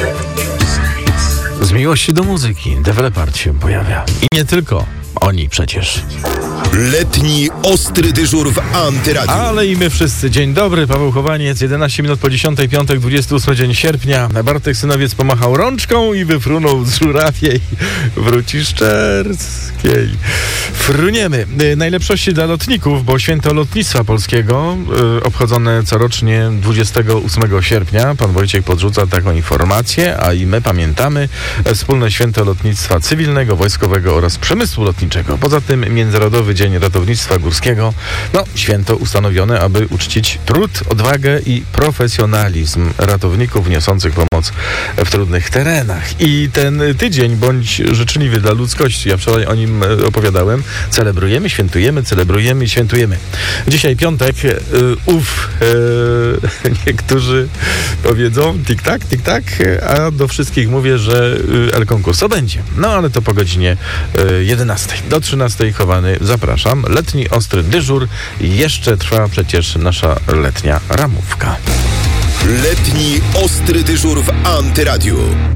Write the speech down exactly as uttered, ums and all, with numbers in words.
Z miłości do muzyki Developart się pojawia. I nie tylko. Oni przecież. Letni ostry dyżur w Antyradiu. Ale i my wszyscy. Dzień dobry, Paweł Chowaniec, jedenaście minut po dziesiątej, piątek, dwudziesty ósmy dzień sierpnia. Bartek Synowiec pomachał rączką i wyfrunął z żurawiej. Wróci Szczerskiej. Fruniemy. Najlepszości dla lotników, bo święto lotnictwa polskiego, yy, obchodzone corocznie dwudziestego ósmego sierpnia. Pan Wojciech podrzuca taką informację, a i my pamiętamy wspólne święto lotnictwa cywilnego, wojskowego oraz przemysłu lotniczego. Poza tym Międzynarodowy Dzień Ratownictwa Górskiego. No, święto ustanowione, aby uczcić trud, odwagę i profesjonalizm ratowników niosących pomoc w trudnych terenach. I ten tydzień, bądź życzliwy dla ludzkości, ja wczoraj o nim opowiadałem, celebrujemy, świętujemy, celebrujemy i świętujemy. Dzisiaj piątek, yy, ów, yy, niektórzy powiedzą tik-tak, tik-tak, a do wszystkich mówię, że yy, El Concurso będzie. No, ale to po godzinie yy, jedenastej. Do trzynastej chowany zapraszam. Letni ostry dyżur. Jeszcze trwa przecież nasza letnia ramówka. Letni ostry dyżur w Antyradiu.